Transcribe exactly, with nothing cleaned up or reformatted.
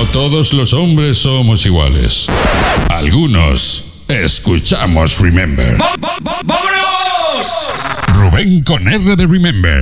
todos los hombres somos iguales. Algunos escuchamos Remember. ¡Vámonos! Rubén con R de Remember.